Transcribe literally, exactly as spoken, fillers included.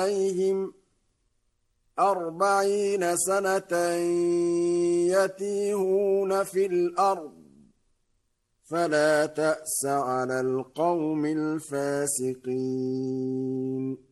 عليهم أربعين سنة يتيهون في الأرض فلا تأس على القوم الفاسقين